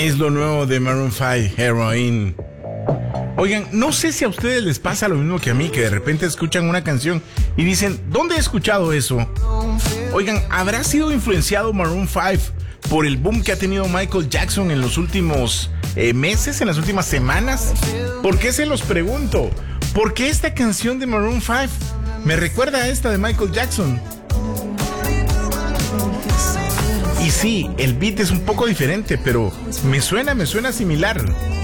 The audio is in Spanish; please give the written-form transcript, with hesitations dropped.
Es lo nuevo de Maroon 5, Heroin. Oigan, no sé si a ustedes les pasa lo mismo que a mí, que de repente escuchan una canción y dicen, ¿dónde he escuchado eso? Oigan, ¿habrá sido influenciado Maroon 5 por el boom que ha tenido Michael Jackson en los últimos meses, en las últimas semanas? ¿Por qué se los pregunto? ¿Por qué esta canción de Maroon 5 me recuerda a esta de Michael Jackson? Y sí, el beat es un poco diferente, pero me suena similar.